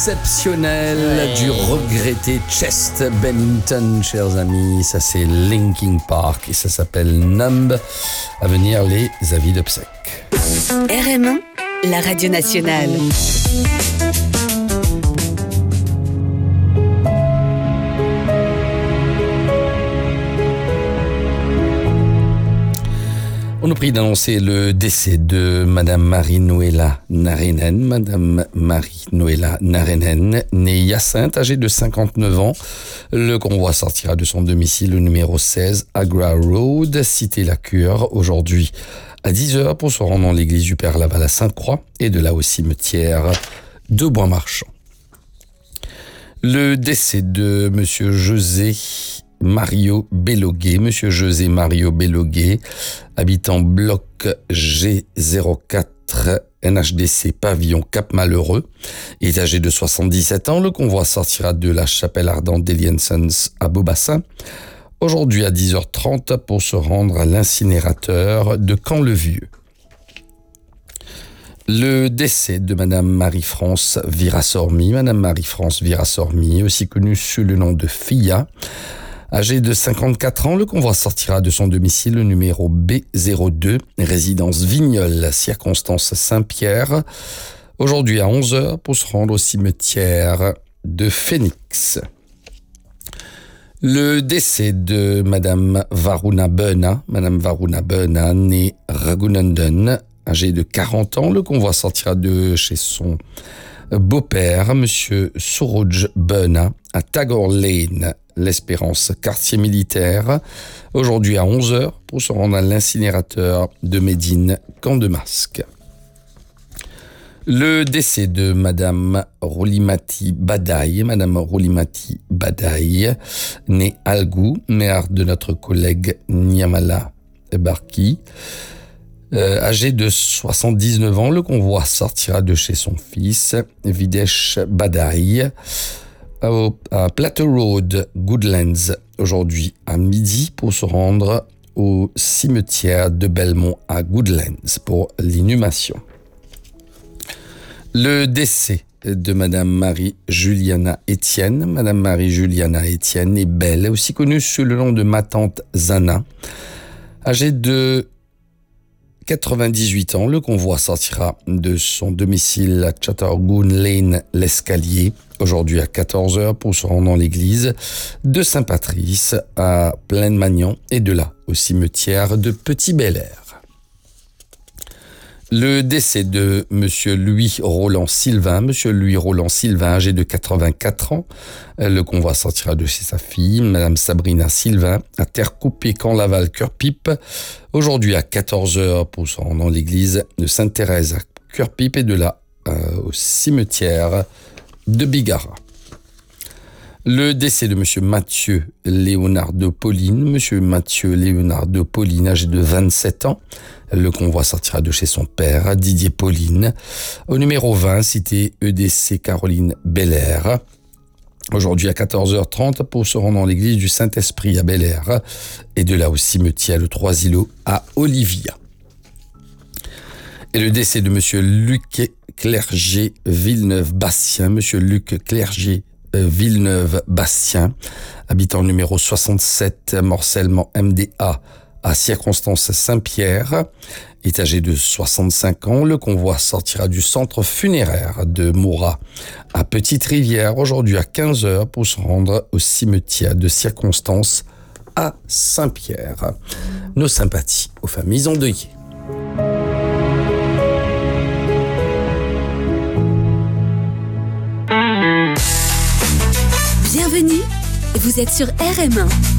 exceptionnel du regretté Chester Bennington, chers amis. Ça, c'est Linkin Park et ça s'appelle Numb. À venir, les avis d'obsèques. RM1, la radio nationale. On nous prie d'annoncer le décès de Madame Marie-Noëlla Narénen. Madame Marie-Noëlla Narénen, née Hyacinthe, âgée de 59 ans. Le convoi sortira de son domicile au numéro 16, Agra Road, cité La Cure, aujourd'hui à 10h pour se rendre dans l'église du Père Laval à Sainte-Croix et de là au cimetière de Bois-Marchand. Le décès de Monsieur José Mario Belloguet, Monsieur José Mario Belloguet, habitant bloc G04 NHDC Pavillon Cap-Malheureux, est âgé de 77 ans. Le convoi sortira de la chapelle ardente d'Eliensons à Beaubassin, aujourd'hui à 10h30 pour se rendre à l'incinérateur de Camp-le-Vieux. Le décès de Madame Marie-France Virassormi, Madame Marie-France Virassormi, aussi connue sous le nom de Filla, âgée de 54 ans, le convoi sortira de son domicile le numéro B02, résidence Vignolles, circonstance Saint-Pierre, aujourd'hui à 11h pour se rendre au cimetière de Phoenix. Le décès de Madame Varuna Bena, née Raghunandan, âgée de 40 ans, le convoi sortira de chez son beau-père, Monsieur Suroj Bena, à Tagore Lane, l'Espérance, quartier militaire, aujourd'hui à 11h pour se rendre à l'incinérateur de Médine, Camp de Masque. Le décès de Madame Roulimati Badaï, née Algou, mère de notre collègue Niamala Barki, âgée de 79 ans, le convoi sortira de chez son fils, Videsh Badaï, à Plateau Road, Goodlands, aujourd'hui à midi pour se rendre au cimetière de Belmont à Goodlands pour l'inhumation. Le décès de Madame Marie-Juliana Étienne. Madame Marie-Juliana Étienne est belle, aussi connue sous le nom de ma tante Zana, âgée de 98 ans. Le convoi sortira de son domicile à Chattergoon Lane, l'Escalier, aujourd'hui à 14h pour se rendre dans l'église de Saint-Patrice à Plaine-Magnan et de là au cimetière de Petit-Bel-Air. Le décès de Monsieur Louis Roland Sylvain, âgé de 84 ans. Le convoi sortira de chez sa fille, Madame Sabrina Sylvain, à Terre-Coupée, Camp-Laval, Cœur-Pipe, aujourd'hui à 14h pour se rendre dans l'église de Sainte-Thérèse à Cœur-Pipe et de là au cimetière de Bigara. Le décès de Monsieur Mathieu Leonardo Pauline, âgé de 27 ans. Le convoi sortira de chez son père, Didier Pauline, au numéro 20, cité EDC Caroline Bel-Air, aujourd'hui à 14h30 pour se rendre dans l'église du Saint-Esprit à Bel-Air et de là au cimetière le Trois-Îlots à Olivia. Et le décès de Monsieur Luc Clerget Villeneuve-Bastien, habitant numéro 67, morcellement MDA à circonstance Saint-Pierre, est âgé de 65 ans. Le convoi sortira du centre funéraire de Moura à Petite-Rivière, aujourd'hui à 15h pour se rendre au cimetière de circonstance à Saint-Pierre. Nos sympathies aux familles endeuillées. Bienvenue, vous êtes sur RM1.